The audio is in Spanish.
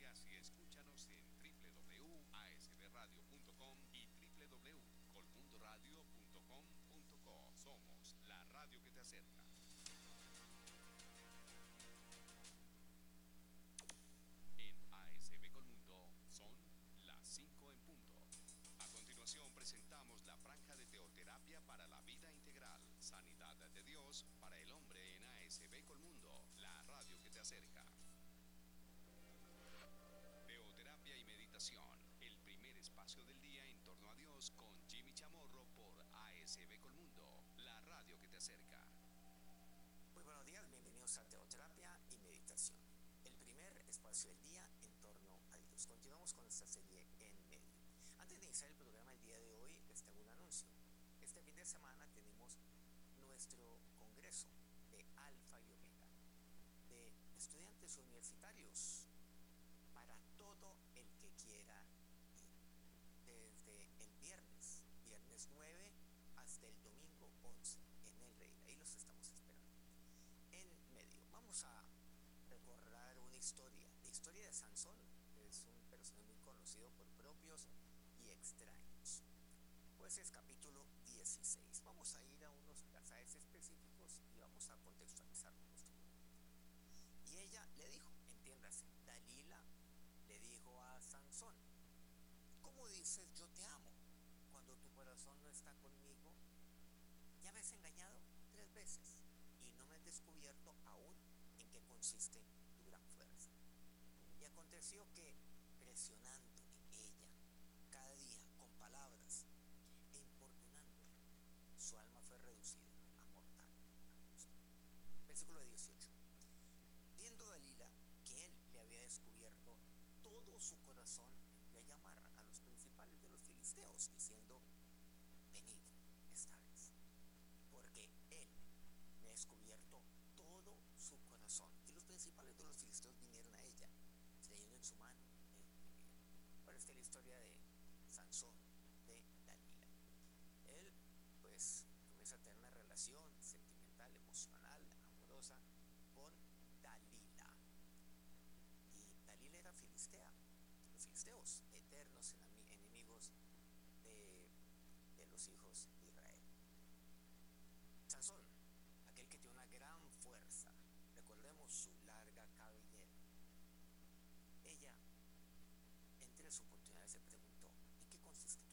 gracias y escúchanos en www.asbradio.com y www.colmundoradio.com.co. Somos la radio que te acerca. En ASB Colmundo son las 5 en punto. A continuación presentamos la franja de teoterapia para la vida integral, sanidad de Dios para el hombre en ASB Colmundo, la radio que te acerca. Teoterapia y meditación, el primer espacio del día en torno a Dios con Jimmy Chamorro por ASB Colmundo, la radio que te acerca. Muy buenos días, bienvenidos a Teoterapia y Meditación, el primer espacio del día en torno a Dios. Continuamos con esta serie en medio. Antes de iniciar el programa el día de hoy, les tengo un anuncio. Este fin de semana tenemos nuestro congreso de Alfa y Omega, de estudiantes universitarios, para todo el que quiera ir. Desde el viernes 9 hasta el domingo 11 en el Reina. Ahí los estamos esperando. En medio, vamos a recordar una historia, la historia de Sansón. Es un personaje muy conocido por propios y extraños. Jueces capítulo 16. Vamos a ir a unos pasajes específicos y vamos a contextualizar nuestro momento. Y ella le dijo, entiéndase, Dalila le dijo a Sansón: ¿cómo dices yo te amo cuando tu corazón no está conmigo? Ya me has engañado 3 veces y no me has descubierto aún en qué consiste tu gran fuerza. Y aconteció que, presionándole ella cada día con palabras e importunándola, su alma fue reducida a mortal angustia. Versículo 18. Viendo Dalila que él le había descubierto todo su corazón, envió a llamar a los principales de los filisteos, diciendo: venid esta vez, porque él me ha descubierto todo su corazón. Y los principales de los filisteos vinieron a ella, trayendo en su mano el dinero. Ahora está la historia de Sansón, de Dalila. Él, pues, comienza a tener una relación sentimental, emocional, amorosa con Dalila. Y Dalila era filistea. Los filisteos, eternos enemigos de los hijos de Israel. Sansón, aquel que tiene una gran fuerza, recordemos su larga cabellera. Ella, entre las oportunidades, se preguntó: ¿en qué consiste